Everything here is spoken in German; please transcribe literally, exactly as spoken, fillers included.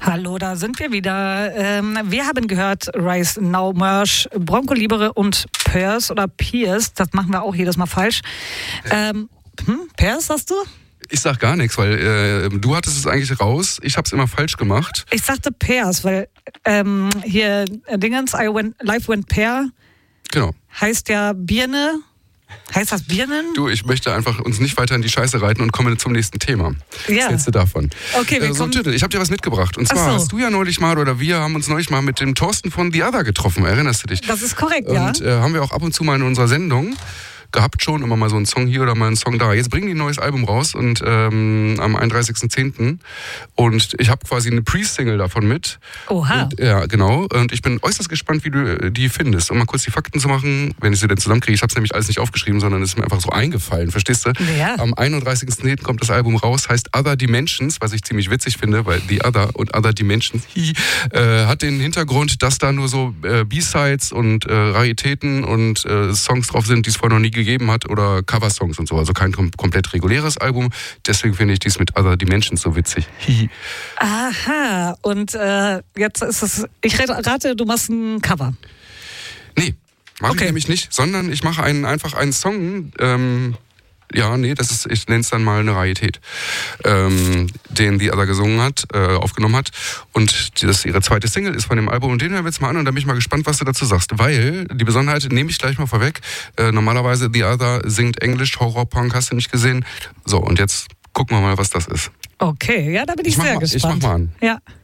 Hallo, da sind wir wieder. Ähm, wir haben gehört Rise Now Merch, Bronco Libre und Pierce oder Pierce. Das machen wir auch jedes Mal falsch. Ähm, hm, Pierce, sagst du? Ich sag gar nichts, weil äh, du hattest es eigentlich raus. Ich hab's immer falsch gemacht. Ich sagte Pierce, weil ähm, hier äh, Dingens, I went, Life Went Pear. Genau. Heißt ja Birne. Heißt das Birnen? Du, ich möchte einfach uns nicht weiter in die Scheiße reiten und komme zum nächsten Thema. Ja. Was hältst du davon? Okay, wir äh, so ein kommen... Titel. Ich habe dir was mitgebracht. Und zwar so. hast du ja neulich mal, oder wir haben uns neulich mal mit dem Thorsten von The Other getroffen. Erinnerst du dich? Das ist korrekt, ja. Und äh, haben wir auch ab und zu mal in unserer Sendung gehabt schon, immer mal so einen Song hier oder mal einen Song da. Jetzt bringen die ein neues Album raus und ähm, am einunddreißigsten zehnten und ich habe quasi eine Pre-Single davon mit. Oha. Und, ja, genau. Und ich bin äußerst gespannt, wie du die findest. Um mal kurz die Fakten zu machen, wenn ich sie denn zusammenkriege. Ich habe es nämlich alles nicht aufgeschrieben, sondern es ist mir einfach so eingefallen, verstehst du? Ja. Am einunddreißigsten zehnten kommt das Album raus, heißt Other Dimensions, was ich ziemlich witzig finde, weil The Other und Other Dimensions hi, äh, hat den Hintergrund, dass da nur so äh, B-Sides und äh, Raritäten und äh, Songs drauf sind, die es vorher noch nie gegeben hat oder Coversongs und so, also kein kom- komplett reguläres Album. Deswegen finde ich dies mit Other Dimensions so witzig. Aha, und äh, jetzt ist es, ich rate, du machst ein Cover. Nee, mache Okay. ich nämlich nicht, sondern ich mache einen, einfach einen Song, ähm, ja, nee, das ist, ich nenne es dann mal eine Rarität, ähm, den The Other gesungen hat, äh, aufgenommen hat. Und das ihre zweite Single ist von dem Album. Und den hören wir jetzt mal an und da bin ich mal gespannt, was du dazu sagst. Weil, die Besonderheit nehme ich gleich mal vorweg, äh, normalerweise The Other singt Englisch, Horrorpunk, hast du nicht gesehen. So, und jetzt gucken wir mal, was das ist. Okay, ja, da bin ich, Ich mach sehr mal- ich gespannt. mach mal an. Ja.